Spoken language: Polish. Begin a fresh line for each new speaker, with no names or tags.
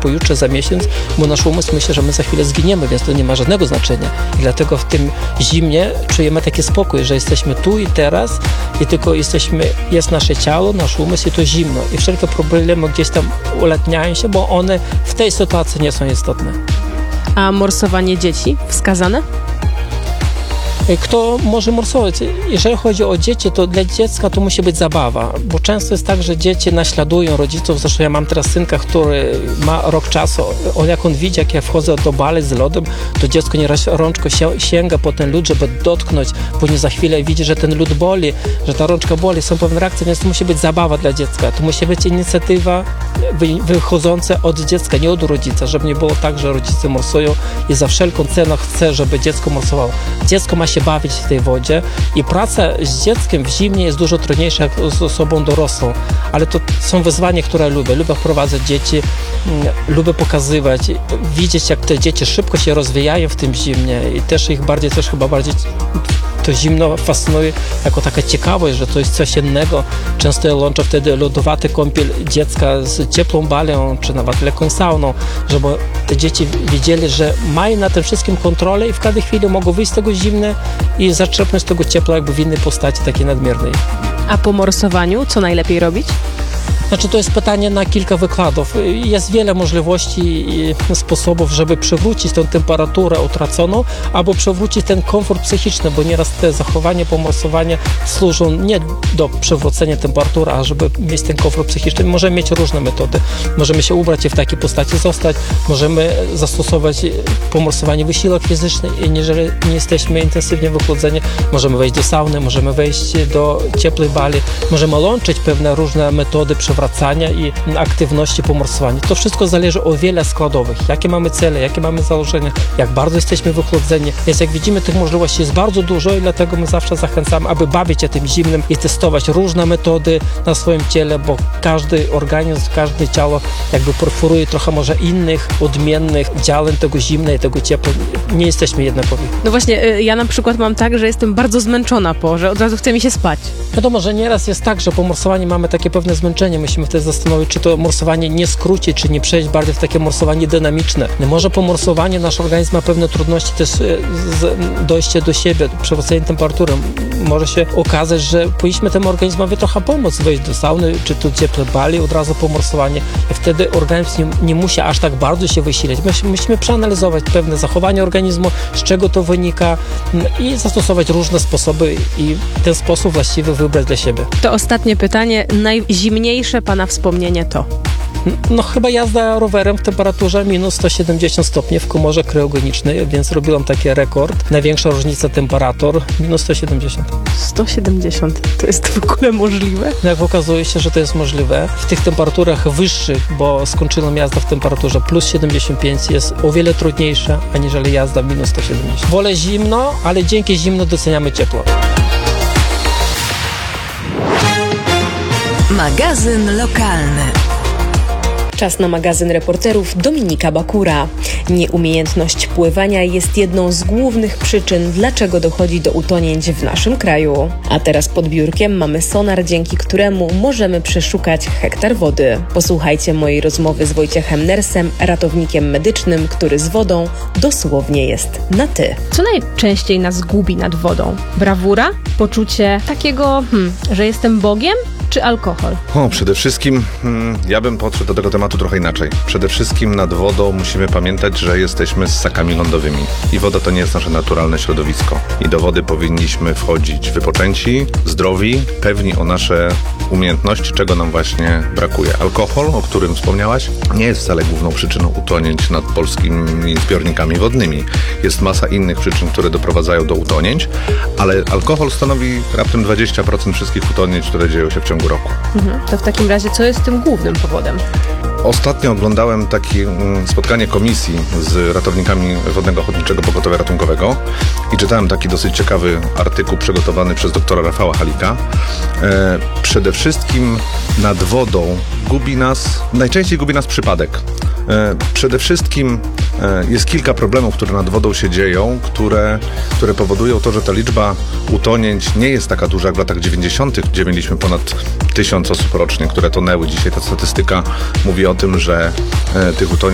pojutrze, za miesiąc, bo nasz umysł myśli, że my za chwilę zginiemy, więc to nie ma żadnego znaczenia. I dlatego w tym zimnie czujemy taki spokój, że jesteśmy tu i teraz i tylko jest nasze ciało, nasz umysł i to zimno. I wszelkie problemy gdzieś tam ulatniają się, bo one w tej sytuacji nie są istotne.
A morsowanie dzieci wskazane?
Kto może morsować? Jeżeli chodzi o dzieci, to dla dziecka to musi być zabawa, bo często jest tak, że dzieci naśladują rodziców. Zresztą ja mam teraz synka, który ma rok czasu. Jak on widzi, jak ja wchodzę do bali z lodem, to dziecko nieraz rączką sięga po ten lód, żeby dotknąć. Później za chwilę widzi, że ten lód boli, że ta rączka boli. Są pewne reakcje, więc to musi być zabawa dla dziecka. To musi być inicjatywa wychodząca od dziecka, nie od rodzica, żeby nie było tak, że rodzice morsują i za wszelką cenę chce, żeby dziecko morsowało. Dziecko ma się bawić w tej wodzie i praca z dzieckiem w zimnie jest dużo trudniejsza jak z osobą dorosłą, ale to są wyzwania, które lubię. Lubię wprowadzać dzieci, lubię pokazywać, widzieć, jak te dzieci szybko się rozwijają w tym zimnie i też ich chyba bardziej to zimno fascynuje jako taka ciekawość, że to jest coś innego. Często ja łączę wtedy lodowaty kąpiel dziecka z ciepłą balią, czy nawet lekką sauną, żeby te dzieci wiedzieli, że mają na tym wszystkim kontrolę i w każdej chwili mogą wyjść z tego zimna i zaczerpnąć tego ciepła jakby w innej postaci, takiej nadmiernej.
A po morsowaniu co najlepiej robić?
Znaczy to jest pytanie na kilka wykładów. Jest wiele możliwości i sposobów, żeby przywrócić tę temperaturę utraconą, albo przywrócić ten komfort psychiczny, bo nieraz te zachowania po morsowaniu służą nie do przywrócenia temperatury, a żeby mieć ten komfort psychiczny. Możemy mieć różne metody. Możemy się ubrać i w takiej postaci zostać. Możemy zastosować po morsowaniu wysiłek fizyczny i jeżeli nie jesteśmy intensywnie wychłodzeni, możemy wejść do sauny, możemy wejść do ciepłej bali, możemy łączyć pewne różne metody przywracania i aktywności po morsowaniu. To wszystko zależy od wiele składowych. Jakie mamy cele, jakie mamy założenia, jak bardzo jesteśmy wychłodzeni. Więc jak widzimy, tych możliwości jest bardzo dużo i dlatego my zawsze zachęcamy, aby bawić się tym zimnym i testować różne metody na swoim ciele, bo każdy organizm, każde ciało jakby perforuje trochę może innych, odmiennych działań tego zimna i tego ciepła. Nie jesteśmy jednakowi.
No właśnie, ja na przykład mam tak, że jestem bardzo zmęczona że od razu chce mi się spać.
Wiadomo, że nieraz jest tak, że po morsowaniu mamy takie pewne zmęczenie. Musimy wtedy zastanowić, czy to morsowanie nie skrócić, czy nie przejść bardziej w takie morsowanie dynamiczne. Może po morsowaniu nasz organizm ma pewne trudności też z dojście do siebie, przywrócenie temperatury. Może się okazać, że powinniśmy temu organizmowi trochę pomóc, wejść do sauny, czy tu ciepłe bali od razu po morsowaniu. I wtedy organizm nie musi aż tak bardzo się wysilać. Musimy przeanalizować pewne zachowania organizmu, z czego to wynika i zastosować różne sposoby i ten sposób właściwy wybrać dla siebie.
To ostatnie pytanie. Najzimniejsze Pana wspomnienie to?
No chyba jazda rowerem w temperaturze minus 170 stopni w komorze kryogenicznej, więc robiłam taki rekord. Największa różnica temperatur minus 170.
170. To jest w ogóle możliwe?
Jak okazuje się, że to jest możliwe. W tych temperaturach wyższych, bo skończyłam jazdę w temperaturze plus 75 jest o wiele trudniejsza, aniżeli jazda minus 170. Wolę zimno, ale dzięki zimno doceniamy ciepło.
Magazyn lokalny.
Czas na magazyn reporterów Dominika Bakura. Nieumiejętność pływania jest jedną z głównych przyczyn, dlaczego dochodzi do utonięć w naszym kraju. A teraz pod biurkiem mamy sonar, dzięki któremu możemy przeszukać hektar wody. Posłuchajcie mojej rozmowy z Wojciechem Nersem, ratownikiem medycznym, który z wodą dosłownie jest na ty. Co najczęściej nas gubi nad wodą? Brawura? Poczucie takiego, że jestem Bogiem? Czy alkohol?
Przede wszystkim ja bym podszedł do tego tematu trochę inaczej. Przede wszystkim nad wodą musimy pamiętać, że jesteśmy ssakami lądowymi i woda to nie jest nasze naturalne środowisko. I do wody powinniśmy wchodzić wypoczęci, zdrowi, pewni o nasze umiejętności, czego nam właśnie brakuje. Alkohol, o którym wspomniałaś, nie jest wcale główną przyczyną utonięć nad polskimi zbiornikami wodnymi. Jest masa innych przyczyn, które doprowadzają do utonięć, ale alkohol stanowi raptem 20% wszystkich utonięć, które dzieją się w ciągu roku.
To w takim razie co jest tym głównym powodem?
Ostatnio oglądałem takie spotkanie komisji z ratownikami Wodnego Ochotniczego Pogotowia Ratunkowego i czytałem taki dosyć ciekawy artykuł przygotowany przez doktora Rafała Halika. Przede wszystkim nad wodą najczęściej gubi nas przypadek. Przede wszystkim jest kilka problemów, które nad wodą się dzieją, które powodują to, że ta liczba utonięć nie jest taka duża jak w latach 90., gdzie mieliśmy ponad 1000 osób rocznie, które tonęły. Dzisiaj ta statystyka mówi o tym, że tych utonięć